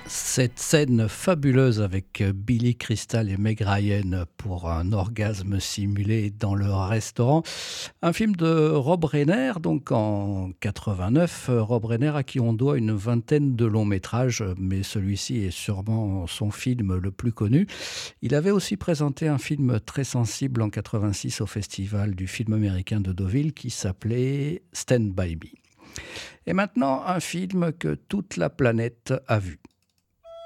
Cette scène fabuleuse avec Billy Crystal et Meg Ryan pour un orgasme simulé dans le restaurant. Un film de Rob Reiner, donc en 89. Rob Reiner à qui on doit une vingtaine de longs métrages, mais celui-ci est sûrement son film le plus connu. Il avait aussi présenté un film très sensible en 86 au Festival du film américain de Deauville qui s'appelait Stand By Me. Et maintenant, un film que toute la planète a vu.